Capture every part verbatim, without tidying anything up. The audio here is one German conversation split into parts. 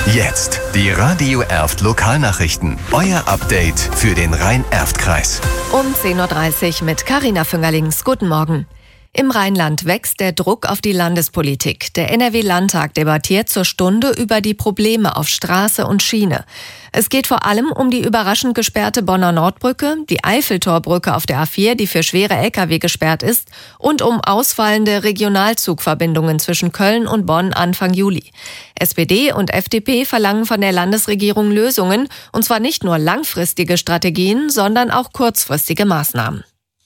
Jetzt die Radio Erft Lokalnachrichten. Euer Update für den Rhein-Erft-Kreis. Um zehn Uhr dreißig mit Carina Füngerlings. Guten Morgen. Im Rheinland wächst der Druck auf die Landespolitik. Der N R W-Landtag debattiert zur Stunde über die Probleme auf Straße und Schiene. Es geht vor allem um die überraschend gesperrte Bonner Nordbrücke, die Eiffeltorbrücke auf der A vier, die für schwere L K W gesperrt ist, und um ausfallende Regionalzugverbindungen zwischen Köln und Bonn Anfang Juli. S P D und F D P verlangen von der Landesregierung Lösungen, und zwar nicht nur langfristige Strategien, sondern auch kurzfristige Maßnahmen.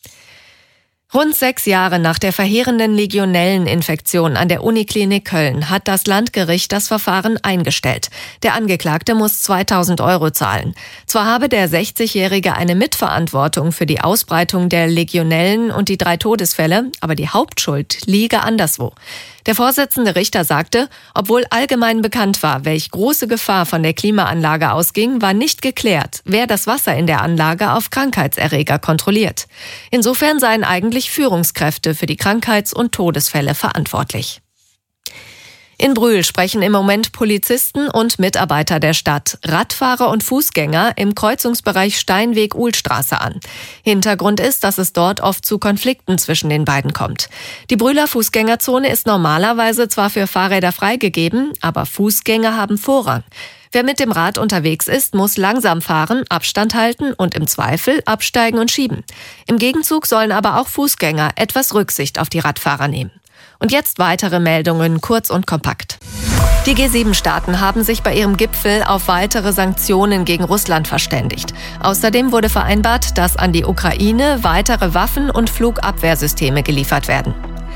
Rund sechs Jahre nach der verheerenden Legionelleninfektion an der Uniklinik Köln hat das Landgericht das Verfahren eingestellt. Der Angeklagte muss zweitausend Euro zahlen. Zwar habe der sechzigjährige eine Mitverantwortung für die Ausbreitung der Legionellen und die drei Todesfälle, aber die Hauptschuld liege anderswo. Der Vorsitzende Richter sagte, obwohl allgemein bekannt war, welch große Gefahr von der Klimaanlage ausging, war nicht geklärt, wer das Wasser in der Anlage auf Krankheitserreger kontrolliert. Insofern seien eigentlich Führungskräfte für die Krankheits- und Todesfälle verantwortlich. In Brühl sprechen im Moment Polizisten und Mitarbeiter der Stadt Radfahrer und Fußgänger im Kreuzungsbereich Steinweg-Uhlstraße an. Hintergrund ist, dass es dort oft zu Konflikten zwischen den beiden kommt. Die Brühler Fußgängerzone ist normalerweise zwar für Fahrräder freigegeben, aber Fußgänger haben Vorrang. Wer mit dem Rad unterwegs ist, muss langsam fahren, Abstand halten und im Zweifel absteigen und schieben. Im Gegenzug sollen aber auch Fußgänger etwas Rücksicht auf die Radfahrer nehmen. Und jetzt weitere Meldungen, kurz und kompakt. Die G sieben Staaten haben sich bei ihrem Gipfel auf weitere Sanktionen gegen Russland verständigt. Außerdem wurde vereinbart, dass an die Ukraine weitere Waffen und Flugabwehrsysteme geliefert werden.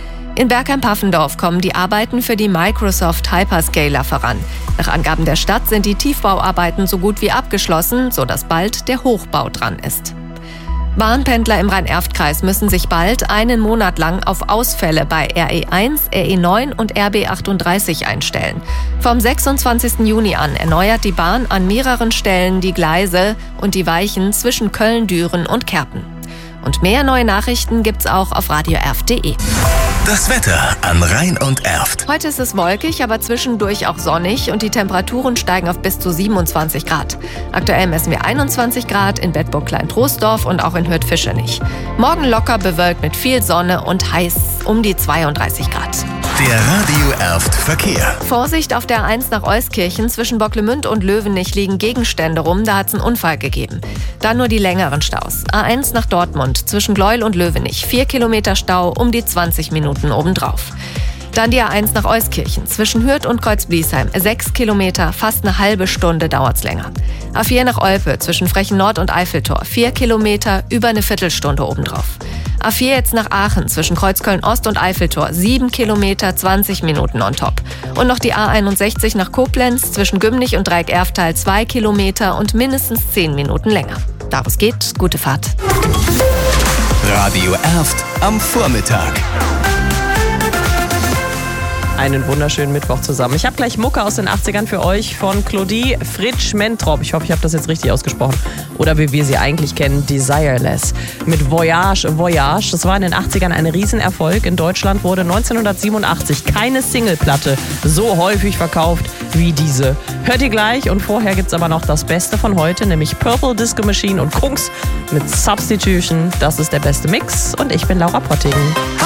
In Bergheim-Paffendorf kommen die Arbeiten für die Microsoft Hyperscaler voran. Nach Angaben der Stadt sind die Tiefbauarbeiten so gut wie abgeschlossen, sodass bald der Hochbau dran ist. Bahnpendler im Rhein-Erft-Kreis müssen sich bald einen Monat lang auf Ausfälle bei R E eins, R E neun und R B achtunddreißig einstellen. Vom sechsundzwanzigsten Juni an erneuert die Bahn an mehreren Stellen die Gleise und die Weichen zwischen Köln, Düren und Kerpen. Und mehr neue Nachrichten gibt's auch auf radio erft punkt de. Das Wetter an Rhein und Erft. Heute ist es wolkig, aber zwischendurch auch sonnig und die Temperaturen steigen auf bis zu siebenundzwanzig Grad. Aktuell messen wir einundzwanzig Grad in Bedburg-Kleintrostdorf und auch in Hürth-Fischenich. Morgen locker bewölkt mit viel Sonne und heiß um die zweiunddreißig Grad. Der Radio Erft Verkehr. Vorsicht auf der A eins nach Euskirchen. Zwischen Bocklemünd und Löwenich liegen Gegenstände rum. Da hat es einen Unfall gegeben. Dann nur die längeren Staus. A eins nach Dortmund zwischen Gleuel und Löwenich. Vier Kilometer Stau um die zwanzig Minuten obendrauf. Dann die A eins nach Euskirchen. Zwischen Hürth und Kreuzbliesheim. Sechs Kilometer, fast eine halbe Stunde dauert's länger. A vier nach Olpe zwischen Frechen Nord und Eiffeltor. Vier Kilometer, über eine Viertelstunde obendrauf. A vier jetzt nach Aachen zwischen Kreuzköln Ost und Eiffeltor. Sieben Kilometer, zwanzig Minuten on top. Und noch die A einundsechzig nach Koblenz zwischen Gümnich und Dreieck-Erftal. Zwei Kilometer und mindestens zehn Minuten länger. Da wo es geht, gute Fahrt. Radio Erft am Vormittag. Einen wunderschönen Mittwoch zusammen. Ich habe gleich Mucke aus den achtzigern für euch von Claudie Fritsch-Mentrop. Ich hoffe, ich habe das jetzt richtig ausgesprochen. Oder wie wir sie eigentlich kennen, Desireless. Mit Voyage, Voyage. Das war in den achtzigern ein Riesenerfolg. In Deutschland wurde neunzehnhundertsiebenundachtzig keine Singleplatte so häufig verkauft wie diese. Hört ihr gleich. Und vorher gibt es aber noch das Beste von heute, nämlich Purple Disco Machine und Kungs mit Substitution. Das ist der beste Mix. Und ich bin Laura Potting.